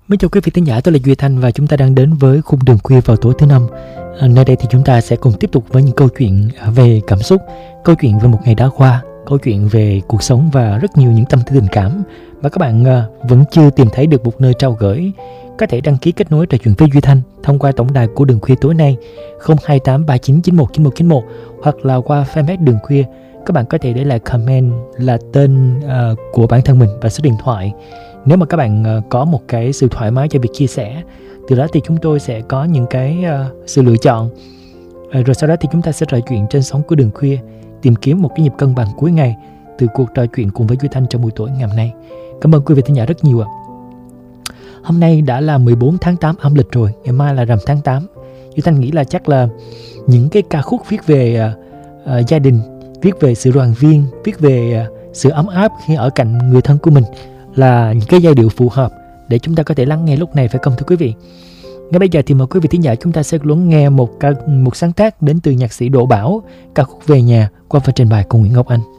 Mến chào quý vị thính giả, tôi là Duy Thanh và chúng ta đang đến với khung đường khuya vào tối thứ năm. Nơi đây thì chúng ta sẽ cùng tiếp tục với những câu chuyện về cảm xúc, câu chuyện về một ngày đã qua, câu chuyện về cuộc sống và rất nhiều những tâm tư tình cảm mà các bạn vẫn chưa tìm thấy được một nơi trao gửi. Có thể đăng ký kết nối trò chuyện với Duy Thanh thông qua tổng đài của Đường Khuya tối nay 02839919191 hoặc là qua fanpage Đường Khuya. Các bạn có thể để lại comment là tên của bản thân mình và số điện thoại. Nếu mà các bạn có một cái sự thoải mái cho việc chia sẻ, từ đó thì chúng tôi sẽ có những cái sự lựa chọn. Rồi sau đó thì chúng ta sẽ trò chuyện trên sóng của Đường Khuya, tìm kiếm một cái nhịp cân bằng cuối ngày từ cuộc trò chuyện cùng với Duy Thanh trong buổi tối ngày hôm nay. Cảm ơn quý vị thính giả rất nhiều ạ. Hôm nay đã là 14 tháng 8 âm lịch rồi, ngày mai là rằm tháng 8. Duy Thanh nghĩ là chắc là những cái ca khúc viết về gia đình, viết về sự đoàn viên, viết về sự ấm áp khi ở cạnh người thân của mình là những cái giai điệu phù hợp để chúng ta có thể lắng nghe lúc này, phải không thưa quý vị? Ngay bây giờ thì mời quý vị thính giả chúng ta sẽ lắng nghe một sáng tác đến từ nhạc sĩ Đỗ Bảo, ca khúc Về Nhà qua phần trình bày của Nguyễn Ngọc Anh.